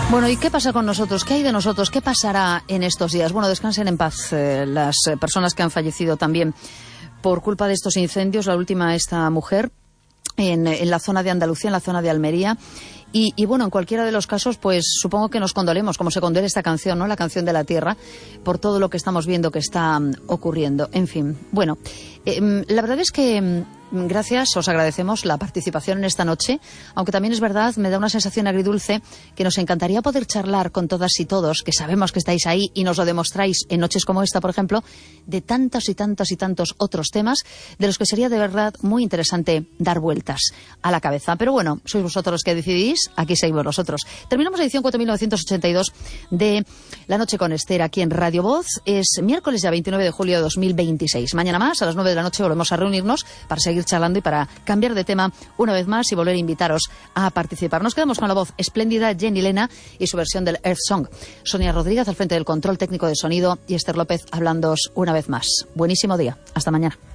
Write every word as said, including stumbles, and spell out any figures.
Bueno, ¿y qué pasa con nosotros? ¿Qué hay de nosotros? ¿Qué pasará en estos días? Bueno, descansen en paz eh, las eh, personas que han fallecido también por culpa de estos incendios. La última, esta mujer en, en la zona de Andalucía, en la zona de Almería. Y, y bueno, en cualquiera de los casos, pues supongo que nos condolemos, como se condole esta canción, ¿no? La canción de la tierra, por todo lo que estamos viendo que está um, ocurriendo. En fin, bueno, eh, la verdad es que um, gracias, os agradecemos la participación en esta noche, aunque también es verdad, me da una sensación agridulce que nos encantaría poder charlar con todas y todos, que sabemos que estáis ahí y nos lo demostráis en noches como esta, por ejemplo, de tantos y tantos y tantos otros temas, de los que sería de verdad muy interesante dar vueltas a la cabeza. Pero bueno, sois vosotros los que decidís. Aquí seguimos nosotros. Terminamos la edición cuatro mil novecientos ochenta y dos de La Noche con Esther aquí en Radio Voz. Es miércoles ya veintinueve de julio de dos mil veintiséis. Mañana más, a las nueve de la noche, volvemos a reunirnos para seguir charlando y para cambiar de tema una vez más y volver a invitaros a participar. Nos quedamos con la voz espléndida Jenny Lena y su versión del Earth Song. Sonia Rodríguez al frente del control técnico de sonido y Esther López hablándoos una vez más. Buenísimo día. Hasta mañana.